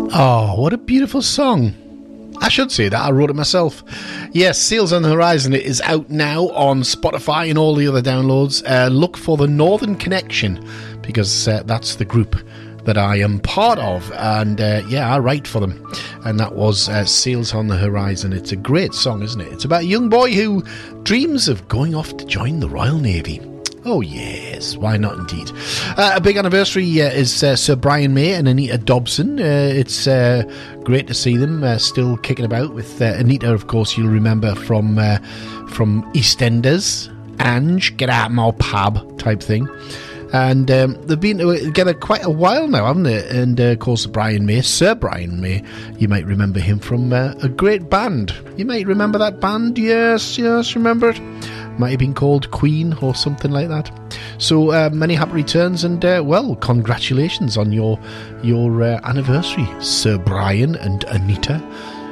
Oh, what a beautiful song. I should say that. I wrote it myself. Yes, Sails on the Horizon. It is out now on Spotify and all the other downloads. Look for the Northern Connection, because that's the group that I am part of. And I write for them. And that was Sails on the Horizon. It's a great song, isn't it? It's about a young boy who dreams of going off to join the Royal Navy. Oh, yes. Why not, indeed? A big anniversary is Sir Brian May and Anita Dobson. It's great to see them still kicking about with Anita, of course, you'll remember from EastEnders, Ange, Get Out My Pub type thing. And they've been together quite a while now, haven't they? And, of course, Sir Brian May, you might remember him from a great band. You might remember that band. Yes, remember it. Might have been called Queen or something like that. So many happy returns, and congratulations on your anniversary, Sir Brian and Anita.